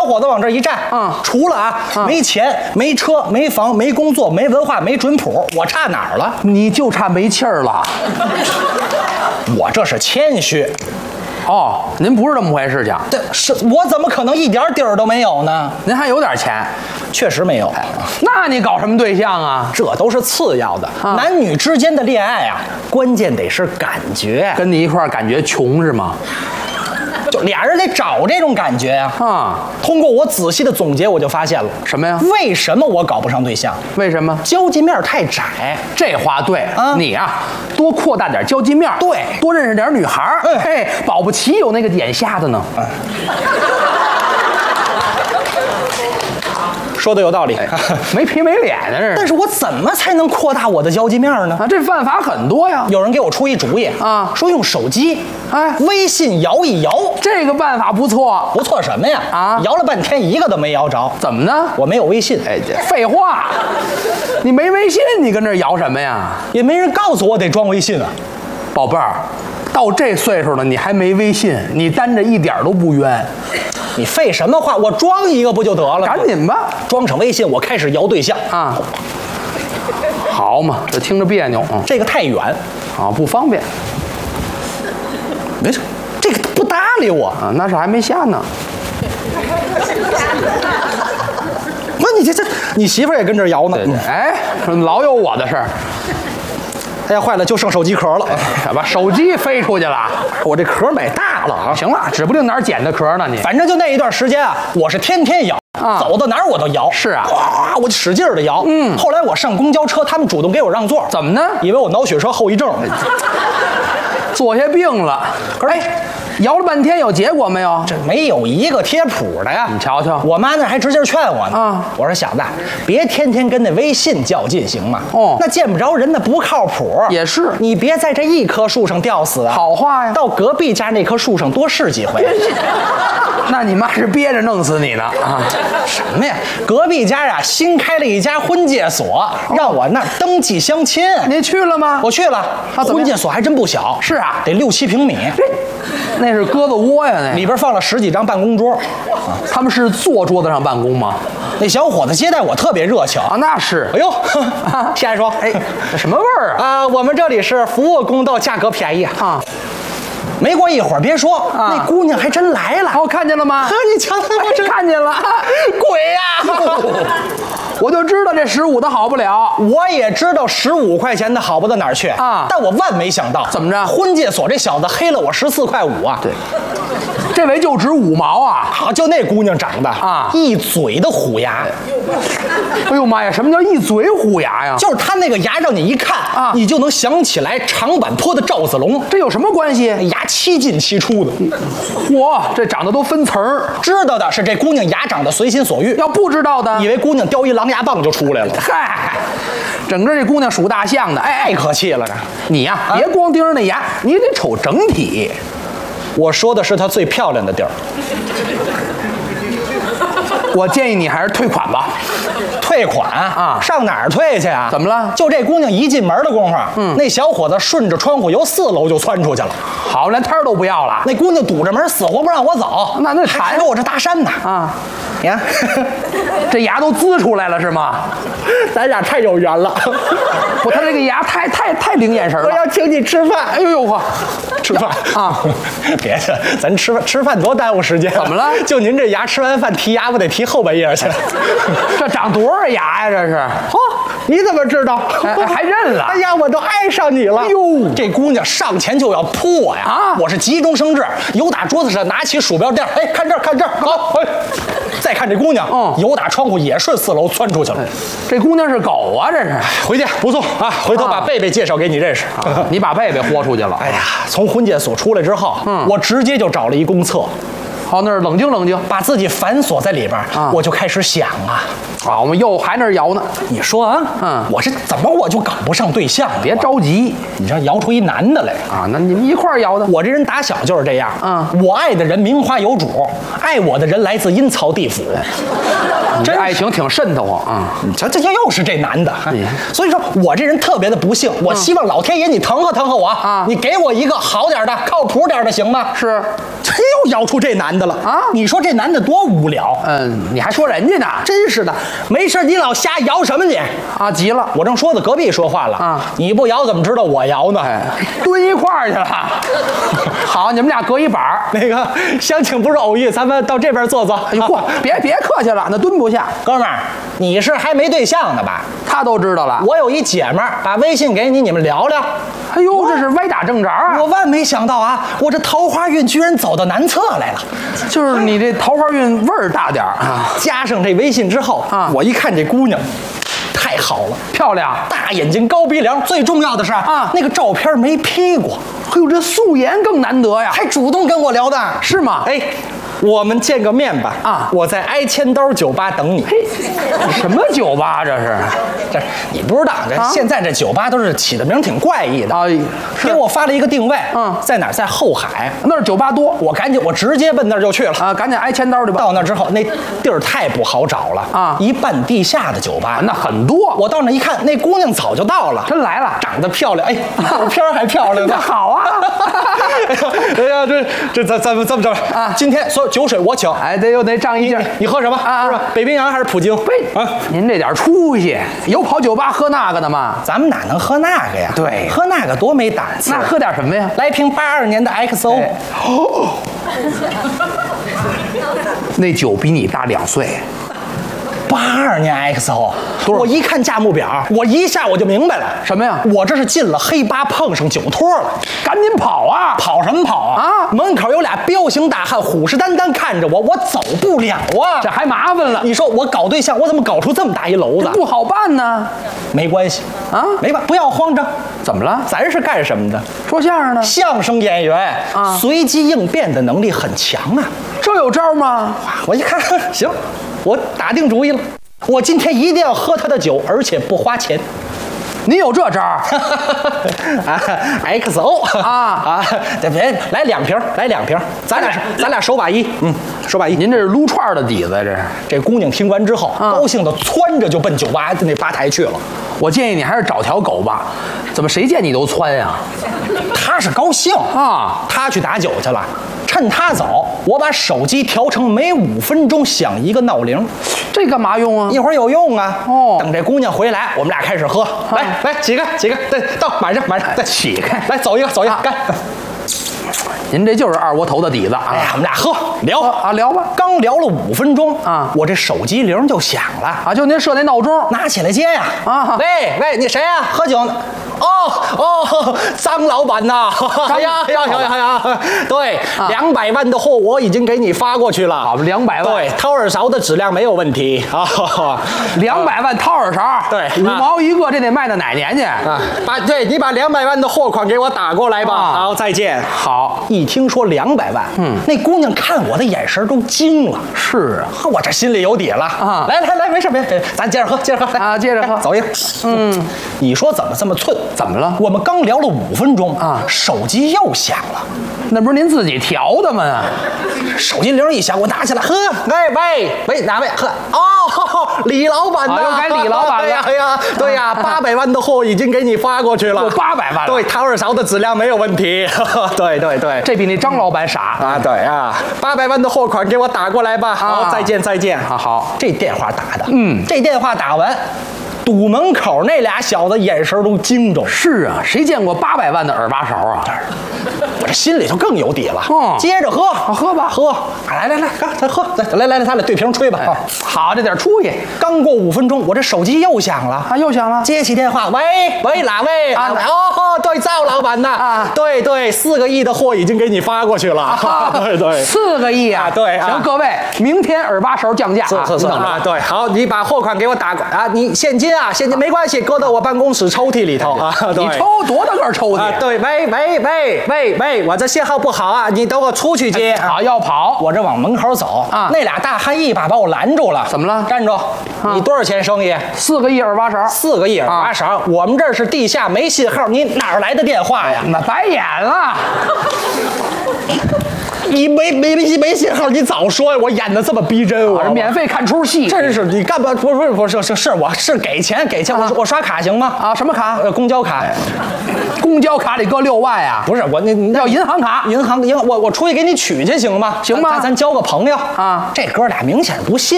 伙子往这一站，除了没钱、没车、没房、没工作、没文化、没准谱，我差哪儿了？ 你就差没气儿了。 我这是谦虚。 哦，您不是这么回事讲？ 这是我怎么可能一点底儿都没有呢？ 您还有点钱， 确实没有。 那你搞什么对象啊？ 这都是次要的。男女之间的恋爱啊，关键得是感觉。 跟你一块儿感觉穷是吗？ 就俩人得找这种感觉呀。通过我仔细的总结，我就发现了什么呀？ 为什么我搞不上对象？ 为什么？ 交际面太窄。 这话对啊，你呀，多扩大点交际面， 对， 多认识点女孩儿。嘿，保不齐有那个眼瞎的呢。 说的有道理， 没皮没脸的这。 但是我怎么才能扩大我的交际面呢？ 这办法很多呀。 有人给我出一主意说用手机，微信摇一摇。 这个办法不错。 不错什么呀？摇了半天一个都没摇着。 怎么呢？ 我没有微信。 废话，你没微信，你跟这摇什么呀？ 也没人告诉我得装微信啊， 宝贝儿。到这岁数了，你还没微信，你担着一点都不冤。 你废什么话？我装一个不就得了？ 赶紧吧， 装上微信，我开始摇对象啊。好嘛，这听着别扭。 这个太远啊，不方便。 没事，这个不搭理我啊，那是还没下呢。 那你媳妇儿也跟这摇呢？ 对，哎，老有我的事儿。 哎呀，坏了，就剩手机壳了， 把手机飞出去了。 我这壳买大了啊！ 行了，指不定哪儿捡的壳呢你。 反正就那一段时间啊，我是天天摇，走到哪儿我都摇。 是啊， 哇，我就使劲的摇。后来我上公交车，他们主动给我让座。 怎么呢？ 以为我脑血栓后遗症， 坐下病了。哎。摇了半天有结果没有？ 这没有一个贴谱的呀！ 你瞧瞧， 我妈那还直劲劝我呢。我说小子，别天天跟那微信较劲，行吗？那见不着人，那不靠谱。 也是， 你别在这一棵树上吊死啊！ 好话呀， 到隔壁家那棵树上多试几回。 那你妈是憋着弄死你呢啊？ 什么呀？隔壁家呀新开了一家婚介所，让我那儿登记相亲。 您去了吗？ 我去了。婚介所还真不小。 是啊， 得6、7平米。 那是鸽子窝呀，那里边放了10几张办公桌。 他们是坐桌子上办公吗？ 那小伙子接待我特别热情啊，那是。 哎呦，下一说， 哎，这什么味儿啊？我们这里是服务公道，价格便宜啊。没过一会儿，别说，那姑娘还真来了。 看见了吗？ 你瞧，我真看见了， 鬼呀！ 我就知道这15的好不了， 我也知道15块钱的好不到哪儿去啊，但我万没想到， 怎么着？ 婚介所这小子黑了我14.5块啊！ 对，这回就值5毛啊！ 好，就那姑娘长得啊，一嘴的虎牙。 哎呦妈呀，什么叫一嘴虎牙呀？ 就是他那个牙，让你一看啊，你就能想起来长坂坡的赵子龙。 这有什么关系？ 牙7进7出的。 嚯，这长得都分层儿。 知道的是这姑娘牙长得随心所欲， 要不知道的， 以为姑娘叼一狼牙棒就出来了。 嗨，整个这姑娘属大象的， 哎，太可气了这。 你呀，别光盯着那牙，你得瞅整体。 我说的是她最漂亮的地儿。 我建议你还是退款吧。 退款啊？上哪儿退去啊？ 怎么了？ 就这姑娘一进门的功夫，那小伙子顺着窗户由4楼就窜出去了。 好，连摊儿都不要了。 那姑娘堵着门，死活不让我走。 那还跟我这搭讪呢啊！你看， 这牙都呲出来了是吗？ 咱俩太有缘了。 不，他这个牙太灵眼神了。 我要请你吃饭。 哎呦呦呵， 吃饭啊！ 别的，咱吃饭多耽误时间。 怎么了？ 就您这牙，吃完饭提牙，不得提后半夜去？ 这长多少牙呀？这是。 嚯，你怎么知道？ 还认了？ 哎呀，我都爱上你了。 哟， 这姑娘上前就要扑我呀！啊，我是急中生智，由打桌子上拿起鼠标垫，哎，看这儿，看这儿，好，哎。再看这姑娘，由打窗户也顺4楼窜出去了。 这姑娘是狗啊，这是。 回去不错啊，回头把贝贝介绍给你认识。 你把贝贝豁出去了。 哎呀，从婚介所出来之后，我直接就找了一公厕。 好，那儿冷静冷静， 把自己反锁在里边，我就开始想啊， 我们又还那儿摇呢。 你说啊，我这怎么我就搞不上对象？ 别着急， 你这摇出一男的来啊？那你们一块儿摇的。 我这人打小就是这样，我爱的人名花有主，爱我的人来自阴曹地府。 这爱情挺瘆得慌啊！ 这又是这男的，所以说我这人特别的不幸。我希望老天爷你疼和疼和我啊！你给我一个好点的、靠谱点的，行吗？ 是， 又摇出这男的了啊！ 你说这男的多无聊。 你还说人家呢？ 真是的，没事你老瞎摇什么你？ 啊，急了！ 我正说呢，隔壁说话了啊！ 你不摇怎么知道我摇呢？ 蹲一块儿去了。好，你们俩隔一板儿。 那个相请不是偶遇，咱们到这边坐坐。 哎呦嚯，别客气了，那蹲不下。 哥们儿，你是还没对象呢吧？ 他都知道了。 我有一姐们儿，把微信给你，你们聊聊。 哎呦，这是歪打正着啊！ 我万没想到啊，我这桃花运居然走到南侧来了。 就是你这桃花运味儿大点儿啊！ 加上这微信之后啊， 我一看这姑娘，太好了， 漂亮， 大眼睛高鼻梁，最重要的是啊， 那个照片没 P 过。 哎呦，这素颜更难得呀！ 还主动跟我聊的， 是吗？ 哎，我们见个面吧。 啊， 我在挨千刀酒吧等你。 嘿，什么酒吧这是？ 这你不知道，这现在这酒吧都是起的名挺怪异的。 哎， 给我发了一个定位，在哪儿？在后海， 那儿酒吧多。 我直接奔那儿就去了啊，赶紧挨千刀去吧。 到那之后，那地儿太不好找了啊， 一半地下的酒吧， 那很多。 我到那一看，那姑娘早就到了， 真来了， 长得漂亮，哎，照片还漂亮呢。 好啊。 哎呀，咱们这么着啊， 今天所有酒水我请。 哎，得仗义劲儿。 你喝什么啊？ 是吧？北冰洋还是普京？ 啊，您这点出息，有跑酒吧喝那个的吗？ 咱们哪能喝那个呀？ 对， 喝那个多没档次。 那喝点什么呀？ 来瓶82年的 XO。 哦，那酒比你大2岁。 82年 XO， 我一看价目表，我一下我就明白了， 什么呀？ 我这是进了黑吧，碰上酒托了， 赶紧跑啊！ 跑什么跑啊？ 啊！ 门口有俩彪形大汉虎视眈眈看着我，我走不了啊！ 这还麻烦了。 你说我搞对象，我怎么搞出这么大一篓子？ 不好办呢。 没关系啊， 没办，不要慌张。 怎么了？ 咱是干什么的？ 说相声的。 相声演员啊， 随机应变的能力很强啊。 这有招吗？ 我一看，行，我打定主意了。我今天一定要喝他的酒，而且不花钱。 你有这招 ？XO 啊， 别来2瓶，来2瓶，咱俩手把一，手把一。 您这是撸串的底子，这是。 这姑娘听完之后，高兴的窜着就奔酒吧那吧台去了。 我建议你还是找条狗吧，怎么谁见你都窜呀？ 他是高兴啊， 他去打酒去了。趁他走，我把手机调成每5分钟响一个闹铃。 这干嘛用啊？ 一会儿有用啊。 哦， 等这姑娘回来，我们俩开始喝。来，起开，对，到马上，再起开， 来走一个，干。 您这就是二窝头的底子啊！ 哎呀，我们俩喝聊啊，聊吧。 刚聊了5分钟啊， 我这手机铃就响了啊，就您设那闹钟， 拿起来接呀。 啊， 喂，你谁呀？喝酒呢？哦，张老板呐！哎呀，对，200万的货我已经给你发过去了。 好，200万。 对，掏耳勺的质量没有问题啊。 200万掏耳勺， 对 ，5毛一个，这得卖到哪年去啊？你把200万的货款给我打过来吧。好，再见。 好。 一听说200万，那姑娘看我的眼神都惊了。 是啊， 我这心里有底了啊！来，没事，咱接着喝啊，接着喝， 走一个。你说怎么这么寸？ 怎么了？ 我们刚聊了5分钟啊， 手机又响了。 那不是您自己调的吗？ 手机铃一响，我拿起来喝。喂，哪位？喝。哦，李老板呐， 又该李老板了。 对呀，800万的货已经给你发过去了。 800万。 对，掏耳勺的质量没有问题。对， 这比那张老板傻啊！对啊，800万的货款给我打过来吧。好，再见。 好， 这电话打的，这电话打完。堵门口那俩小子眼神都惊着。 是啊，谁见过800万的耳巴勺啊？ 我这心里头更有底了。接着喝， 喝吧， 喝。来，咱喝，来，咱俩对瓶吹吧。 好，这点出息。 刚过5分钟，我这手机又响了啊，又响了。 接起电话，喂，哪位？对，赵老板呐。啊，对，4个亿的货已经给你发过去了。对 ，4个亿啊。 对， 行，各位，明天耳巴勺降价。 是啊，对，好，你把货款给我打过啊，你现金没关系，搁到我办公室抽屉里头啊。 你抽多大个抽屉？ 对，喂，我这信号不好啊，你等我出去接。 好，要跑， 我这往门口走啊， 那俩大汉一把把我拦住了。 怎么了？ 站住！你多少钱生意 ？4个亿耳巴勺。 4个亿耳巴勺，我们这是地下没信号，你哪儿来的电话呀？ 那白眼了。 你没信号，你早说呀！我演的这么逼真，我免费看出戏， 真是你干吧？不是，我是给钱，我刷卡行吗？ 啊，什么卡？ 公交卡。 公交卡里搁6万呀？ 不是我，你要银行卡？ 银行，我出去给你取去行吗？ 行吗？ 咱交个朋友啊。 这哥俩明显不信。